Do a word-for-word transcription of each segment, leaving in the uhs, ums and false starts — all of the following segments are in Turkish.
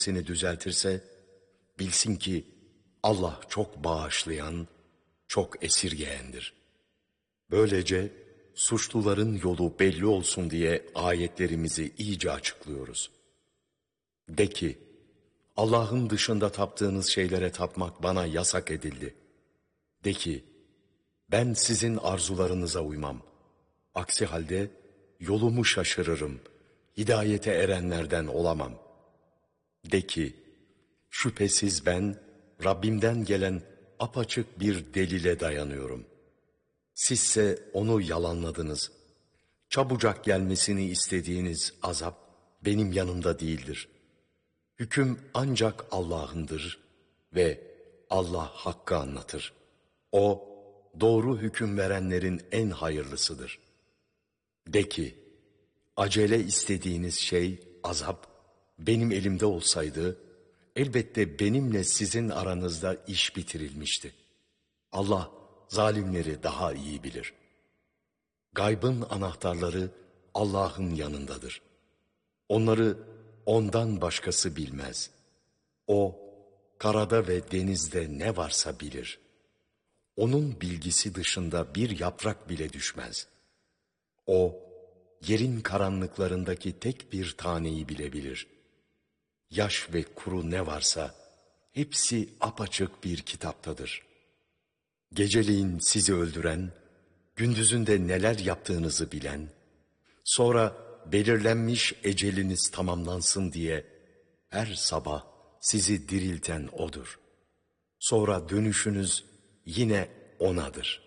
seni düzeltirse, bilsin ki Allah çok bağışlayan, çok esirgeyendir. Böylece suçluların yolu belli olsun diye ayetlerimizi iyice açıklıyoruz. De ki, Allah'ın dışında taptığınız şeylere tapmak bana yasak edildi. De ki, ben sizin arzularınıza uymam. Aksi halde yolumu şaşırırım, hidayete erenlerden olamam. De ki, şüphesiz ben Rabbimden gelen apaçık bir delile dayanıyorum. Sizse onu yalanladınız. Çabucak gelmesini istediğiniz azap benim yanımda değildir. Hüküm ancak Allah'ındır ve Allah hakkı anlatır. O, doğru hüküm verenlerin en hayırlısıdır. De ki, acele istediğiniz şey, azap, benim elimde olsaydı, elbette benimle sizin aranızda iş bitirilmişti. Allah, zalimleri daha iyi bilir. Gaybın anahtarları Allah'ın yanındadır. Onları ondan başkası bilmez. O, karada ve denizde ne varsa bilir. Onun bilgisi dışında bir yaprak bile düşmez. O, yerin karanlıklarındaki tek bir taneyi bile bilir. Yaş ve kuru ne varsa hepsi apaçık bir kitaptadır. Geceleyin sizi öldüren, gündüzünde neler yaptığınızı bilen, sonra belirlenmiş eceliniz tamamlansın diye her sabah sizi dirilten O'dur. Sonra dönüşünüz yine O'nadır.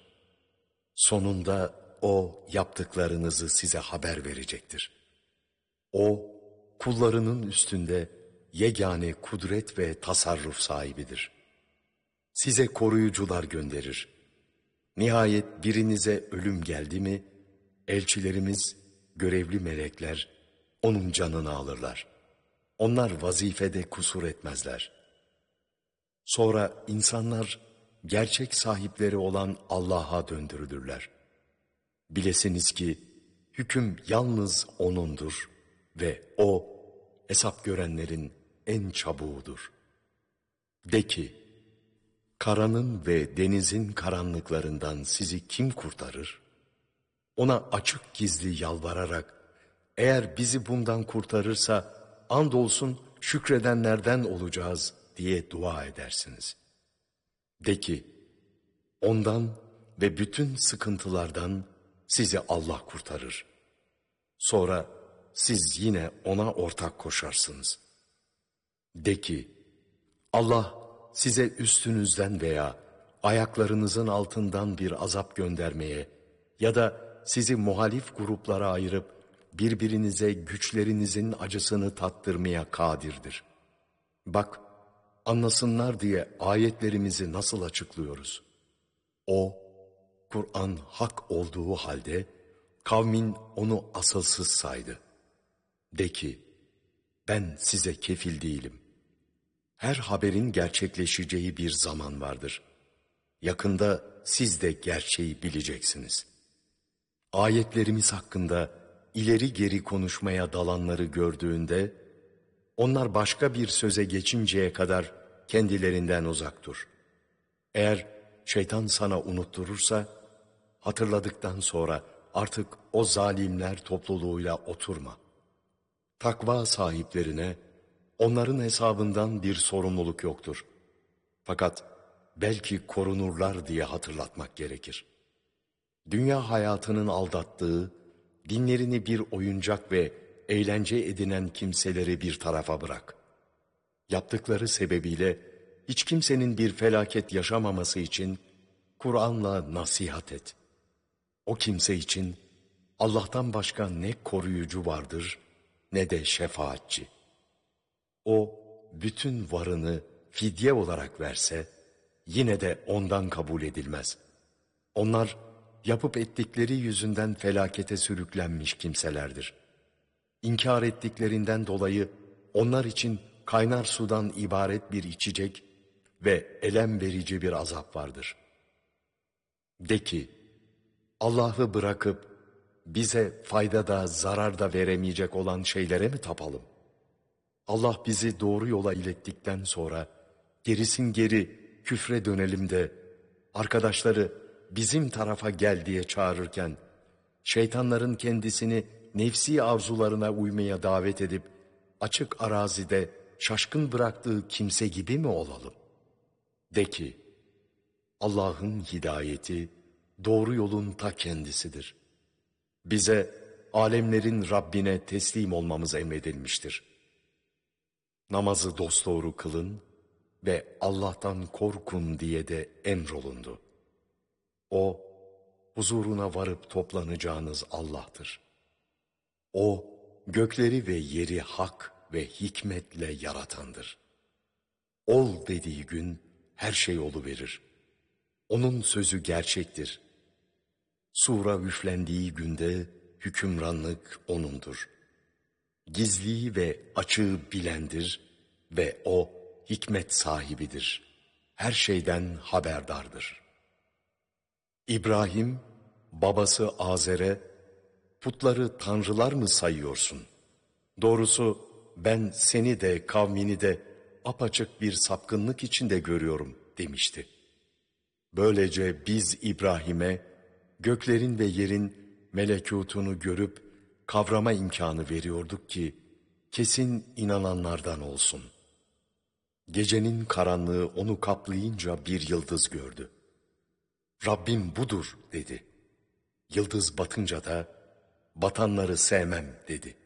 Sonunda O yaptıklarınızı size haber verecektir. O, kullarının üstünde yegane kudret ve tasarruf sahibidir. Size koruyucular gönderir. Nihayet birinize ölüm geldi mi, elçilerimiz, görevli melekler onun canını alırlar. Onlar vazifede kusur etmezler. Sonra insanlar gerçek sahipleri olan Allah'a döndürülürler. Bilesiniz ki hüküm yalnız O'nundur ve O, hesap görenlerin en çabuğudur. De ki, karanın ve denizin karanlıklarından sizi kim kurtarır? Ona açık gizli yalvararak, eğer bizi bundan kurtarırsa, andolsun şükredenlerden olacağız diye dua edersiniz. De ki, ondan ve bütün sıkıntılardan sizi Allah kurtarır. Sonra siz yine ona ortak koşarsınız. De ki, Allah size üstünüzden veya ayaklarınızın altından bir azap göndermeye ya da sizi muhalif gruplara ayırıp birbirinize güçlerinizin acısını tattırmaya kadirdir. Bak, anlasınlar diye ayetlerimizi nasıl açıklıyoruz. O, Kur'an hak olduğu halde kavmin onu asılsız saydı. De ki, ben size kefil değilim. Her haberin gerçekleşeceği bir zaman vardır. Yakında siz de gerçeği bileceksiniz. Ayetlerimiz hakkında ileri geri konuşmaya dalanları gördüğünde, onlar başka bir söze geçinceye kadar kendilerinden uzak dur. Eğer şeytan sana unutturursa, hatırladıktan sonra artık o zalimler topluluğuyla oturma. Takva sahiplerine onların hesabından bir sorumluluk yoktur. Fakat belki korunurlar diye hatırlatmak gerekir. Dünya hayatının aldattığı, dinlerini bir oyuncak ve eğlence edinen kimseleri bir tarafa bırak. Yaptıkları sebebiyle hiç kimsenin bir felaket yaşamaması için Kur'an'la nasihat et. O kimse için Allah'tan başka ne koruyucu vardır ne de şefaatçi. O bütün varını fidye olarak verse yine de ondan kabul edilmez. Onlar yapıp ettikleri yüzünden felakete sürüklenmiş kimselerdir. İnkar ettiklerinden dolayı onlar için kaynar sudan ibaret bir içecek ve elem verici bir azap vardır. De ki, Allah'ı bırakıp bize fayda da zarar da veremeyecek olan şeylere mi tapalım? Allah bizi doğru yola ilettikten sonra gerisin geri küfre dönelim de arkadaşları bizim tarafa gel diye çağırırken şeytanların kendisini nefsi arzularına uymaya davet edip açık arazide şaşkın bıraktığı kimse gibi mi olalım? De ki, Allah'ın hidayeti doğru yolun ta kendisidir. Bize alemlerin Rabbine teslim olmamız emredilmiştir. Namazı dosdoğru kılın ve Allah'tan korkun diye de emrolundu. O, huzuruna varıp toplanacağınız Allah'tır. O, gökleri ve yeri hak ve hikmetle yaratandır. Ol dediği gün her şey oluverir. Onun sözü gerçektir. Sura üflendiği günde hükümranlık O'nundur. Gizliyi ve açığı bilendir ve O hikmet sahibidir. Her şeyden haberdardır. İbrahim, babası Azer'e, putları tanrılar mı sayıyorsun? Doğrusu ben seni de kavmini de apaçık bir sapkınlık içinde görüyorum demişti. Böylece biz İbrahim'e göklerin ve yerin melekutunu görüp kavrama imkanı veriyorduk ki kesin inananlardan olsun. Gecenin karanlığı onu kaplayınca bir yıldız gördü. Rabbim budur dedi. Yıldız batınca da batanları sevmem dedi.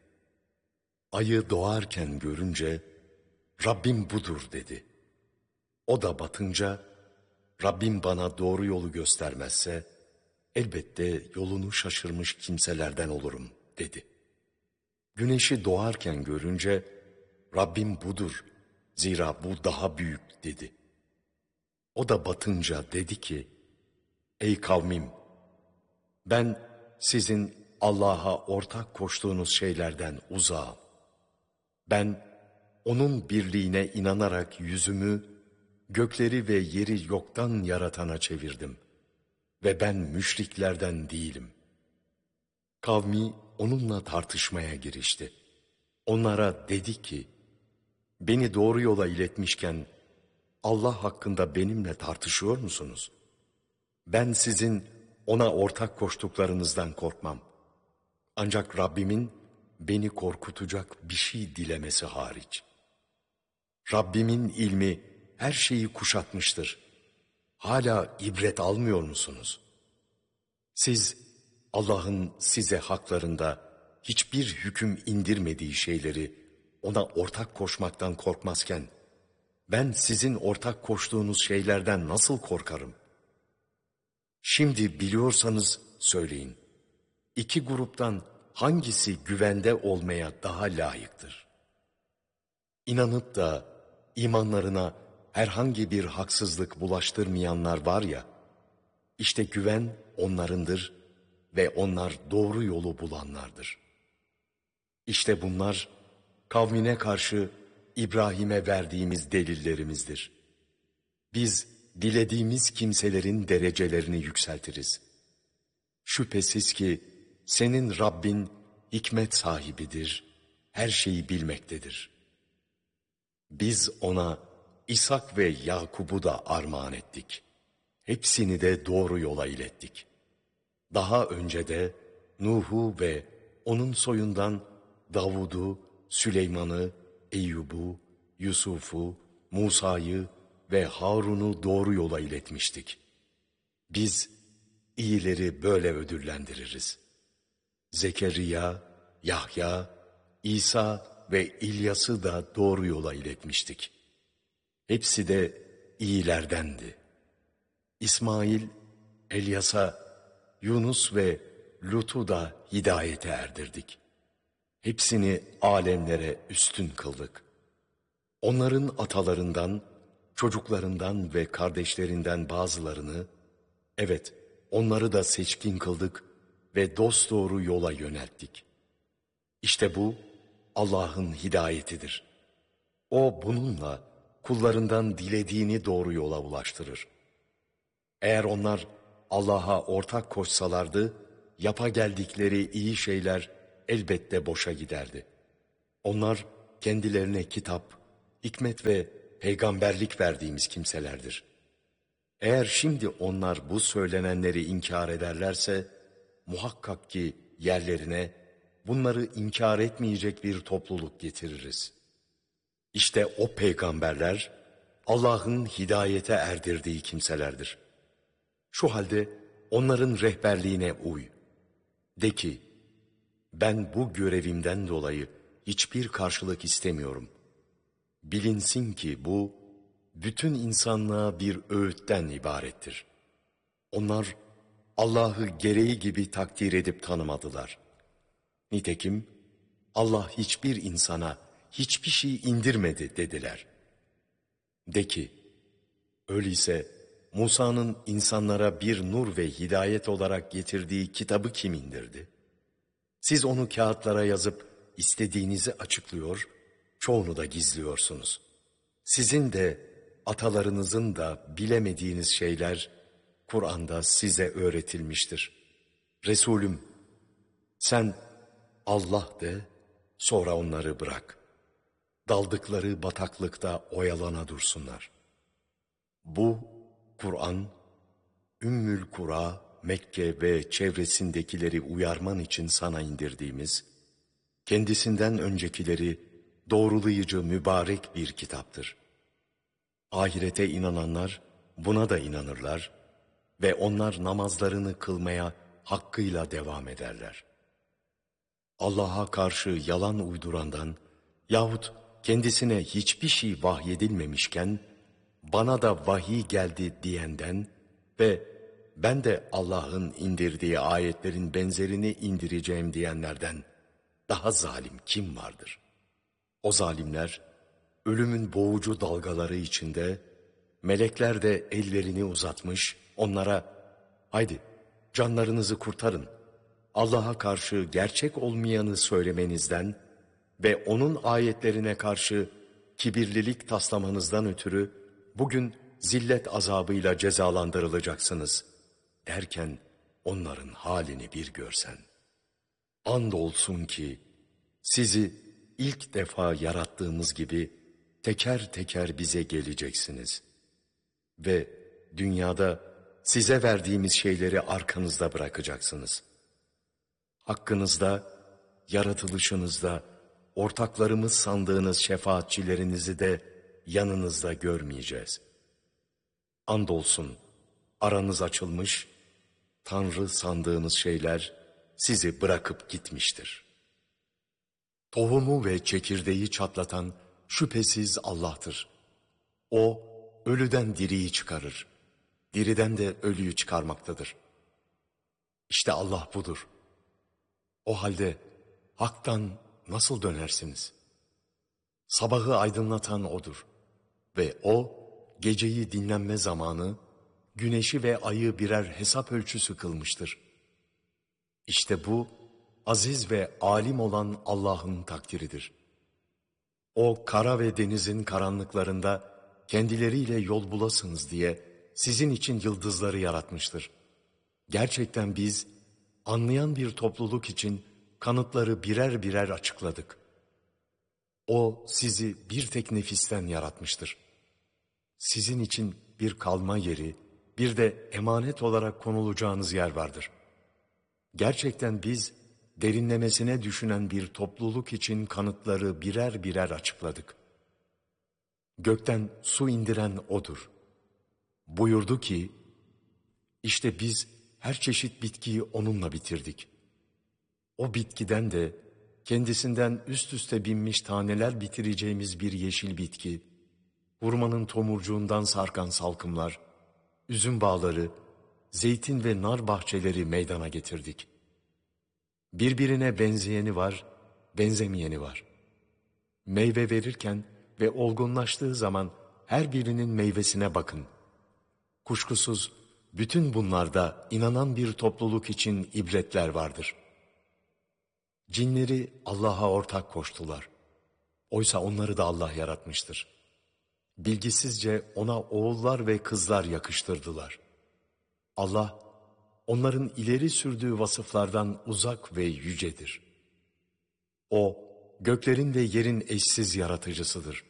Ayı doğarken görünce Rabbim budur dedi. O da batınca Rabbim bana doğru yolu göstermezse elbette yolunu şaşırmış kimselerden olurum dedi. Güneşi doğarken görünce Rabbim budur, zira bu daha büyük dedi. O da batınca dedi ki, ey kavmim, ben sizin Allah'a ortak koştuğunuz şeylerden uzağım. Ben onun birliğine inanarak yüzümü gökleri ve yeri yoktan yaratana çevirdim ve ben müşriklerden değilim. Kavmi onunla tartışmaya girişti. Onlara dedi ki, beni doğru yola iletmişken Allah hakkında benimle tartışıyor musunuz? Ben sizin ona ortak koştuklarınızdan korkmam. Ancak Rabbimin beni korkutacak bir şey dilemesi hariç. Rabbimin ilmi her şeyi kuşatmıştır. Hala ibret almıyor musunuz? Siz Allah'ın size haklarında hiçbir hüküm indirmediği şeyleri ona ortak koşmaktan korkmazken, ben sizin ortak koştuğunuz şeylerden nasıl korkarım? Şimdi biliyorsanız söyleyin. İki gruptan hangisi güvende olmaya daha layıktır? İnanıp da imanlarına herhangi bir haksızlık bulaştırmayanlar var ya, işte güven onlarındır ve onlar doğru yolu bulanlardır. İşte bunlar kavmine karşı İbrahim'e verdiğimiz delillerimizdir. Biz dilediğimiz kimselerin derecelerini yükseltiriz. Şüphesiz ki senin Rabbin hikmet sahibidir, her şeyi bilmektedir. Biz ona İshak ve Yakub'u da armağan ettik. Hepsini de doğru yola ilettik. Daha önce de Nuh'u ve onun soyundan Davud'u, Süleyman'ı, Eyyub'u, Yusuf'u, Musa'yı ve Harun'u doğru yola iletmiştik. Biz iyileri böyle ödüllendiririz. Zekeriya, Yahya, İsa ve İlyas'ı da doğru yola iletmiştik. Hepsi de iyilerdendi. İsmail, Elyas'a, Yunus ve Lut'u da hidayete erdirdik. Hepsini alemlere üstün kıldık. Onların atalarından, çocuklarından ve kardeşlerinden bazılarını, evet onları da seçkin kıldık ve dosdoğru yola yönelttik. İşte bu Allah'ın hidayetidir. O bununla kullarından dilediğini doğru yola ulaştırır. Eğer onlar Allah'a ortak koşsalardı, yapa geldikleri iyi şeyler elbette boşa giderdi. Onlar kendilerine kitap, hikmet ve peygamberlik verdiğimiz kimselerdir. Eğer şimdi onlar bu söylenenleri inkar ederlerse, muhakkak ki yerlerine bunları inkar etmeyecek bir topluluk getiririz. İşte o peygamberler, Allah'ın hidayete erdirdiği kimselerdir. Şu halde onların rehberliğine uy. De ki, ben bu görevimden dolayı hiçbir karşılık istemiyorum. Bilinsin ki bu, bütün insanlığa bir öğütten ibarettir. Onlar Allah'ı gereği gibi takdir edip tanımadılar. Nitekim Allah hiçbir insana hiçbir şey indirmedi dediler. De ki, öyleyse Musa'nın insanlara bir nur ve hidayet olarak getirdiği kitabı kim indirdi? Siz onu kağıtlara yazıp istediğinizi açıklıyor, çoğunu da gizliyorsunuz. Sizin de atalarınızın da bilemediğiniz şeyler Kur'an'da size öğretilmiştir. Resulüm, sen Allah de, sonra onları bırak. Daldıkları bataklıkta oyalana dursunlar. Bu Kur'an, Ümmül Kura, Mekke ve çevresindekileri uyarman için sana indirdiğimiz, kendisinden öncekileri doğrulayıcı mübarek bir kitaptır. Ahirete inananlar buna da inanırlar ve onlar namazlarını kılmaya hakkıyla devam ederler. Allah'a karşı yalan uydurandan yahut kendisine hiçbir şey vahyedilmemişken bana da vahiy geldi diyenden ve ben de Allah'ın indirdiği ayetlerin benzerini indireceğim diyenlerden daha zalim kim vardır? O zalimler ölümün boğucu dalgaları içinde, melekler de ellerini uzatmış onlara, haydi canlarınızı kurtarın, Allah'a karşı gerçek olmayanı söylemenizden ve onun ayetlerine karşı kibirlilik taslamanızdan ötürü bugün zillet azabıyla cezalandırılacaksınız derken onların halini bir görsen. Andolsun ki sizi ilk defa yarattığımız gibi teker teker bize geleceksiniz. Ve dünyada size verdiğimiz şeyleri arkanızda bırakacaksınız. Hakkınızda, yaratılışınızda, ortaklarımız sandığınız şefaatçilerinizi de yanınızda görmeyeceğiz. Andolsun aranız açılmış, Tanrı sandığınız şeyler sizi bırakıp gitmiştir. Tohumu ve çekirdeği çatlatan şüphesiz Allah'tır. O ölüden diriyi çıkarır, diriden de ölüyü çıkarmaktadır. İşte Allah budur. O halde haktan nasıl dönersiniz? Sabahı aydınlatan O'dur ve O geceyi dinlenme zamanı, güneşi ve ayı birer hesap ölçüsü kılmıştır. İşte bu aziz ve alim olan Allah'ın takdiridir. O kara ve denizin karanlıklarında kendileriyle yol bulasınız diye sizin için yıldızları yaratmıştır. Gerçekten biz anlayan bir topluluk için kanıtları birer birer açıkladık. O sizi bir tek nefisten yaratmıştır. Sizin için bir kalma yeri, bir de emanet olarak konulacağınız yer vardır. Gerçekten biz derinlemesine düşünen bir topluluk için kanıtları birer birer açıkladık. Gökten su indiren O'dur. Buyurdu ki, işte biz her çeşit bitkiyi onunla bitirdik. O bitkiden de kendisinden üst üste binmiş taneler bitireceğimiz bir yeşil bitki, hurmanın tomurcuğundan sarkan salkımlar, üzüm bağları, zeytin ve nar bahçeleri meydana getirdik. Birbirine benzeyeni var, benzemeyeni var. Meyve verirken ve olgunlaştığı zaman her birinin meyvesine bakın. Kuşkusuz bütün bunlarda inanan bir topluluk için ibretler vardır. Cinleri Allah'a ortak koştular. Oysa onları da Allah yaratmıştır. Bilgisizce ona oğullar ve kızlar yakıştırdılar. Allah, onların ileri sürdüğü vasıflardan uzak ve yücedir. O, göklerin ve yerin eşsiz yaratıcısıdır.